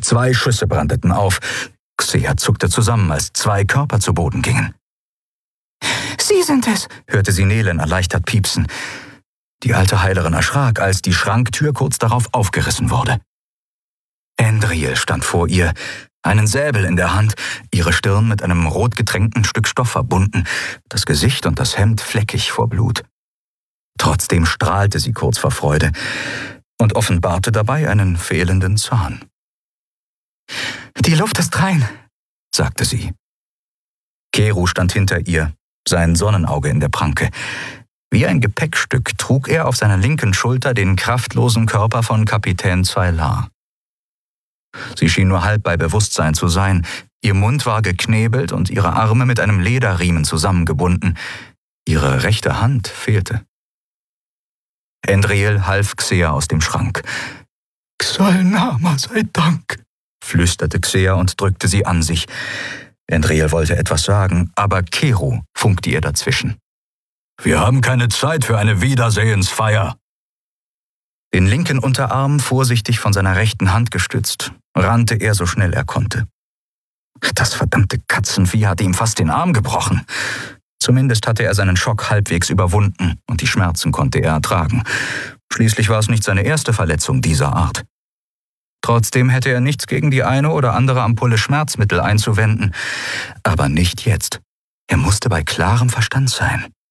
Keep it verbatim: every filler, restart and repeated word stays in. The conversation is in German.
Zwei Schüsse brandeten auf. Xea zuckte zusammen, als zwei Körper zu Boden gingen. »Sie sind es«, hörte sie Nelen erleichtert piepsen. Die alte Heilerin erschrak, als die Schranktür kurz darauf aufgerissen wurde. Endriel stand vor ihr, einen Säbel in der Hand, ihre Stirn mit einem rotgetränkten Stück Stoff verbunden, das Gesicht und das Hemd fleckig vor Blut. Trotzdem strahlte sie kurz vor Freude und offenbarte dabei einen fehlenden Zahn. »Die Luft ist rein«, sagte sie. Keru stand hinter ihr, sein Sonnenauge in der Pranke. Wie ein Gepäckstück trug er auf seiner linken Schulter den kraftlosen Körper von Kapitän Zaylar. Sie schien nur halb bei Bewusstsein zu sein. Ihr Mund war geknebelt und ihre Arme mit einem Lederriemen zusammengebunden. Ihre rechte Hand fehlte. Endriel half Xea aus dem Schrank. »Xolnama sei Dank«, flüsterte Xea und drückte sie an sich. Endriel wollte etwas sagen, aber Keru funkte ihr dazwischen. »Wir haben keine Zeit für eine Wiedersehensfeier.« Den linken Unterarm vorsichtig von seiner rechten Hand gestützt, rannte er so schnell er konnte. Das verdammte Katzenvieh hatte ihm fast den Arm gebrochen. Zumindest hatte er seinen Schock halbwegs überwunden und die Schmerzen konnte er ertragen. Schließlich war es nicht seine erste Verletzung dieser Art. Trotzdem hätte er nichts gegen die eine oder andere Ampulle Schmerzmittel einzuwenden. Aber nicht jetzt. Er musste bei klarem Verstand sein.